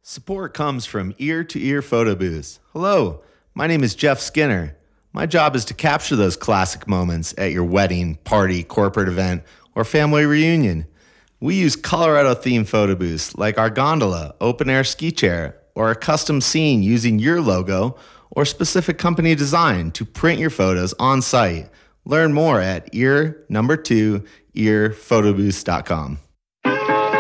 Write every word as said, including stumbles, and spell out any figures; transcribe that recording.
Support comes from Ear to Ear Photo Booths. Hello, my name is Jeff Skinner. My job is to capture those classic moments at your wedding, party, corporate event, or family reunion. We use Colorado-themed photo booths like our gondola, open-air ski chair, or a custom scene using your logo or specific company design to print your photos on site. Learn more at ear number two ear photo booths dot com.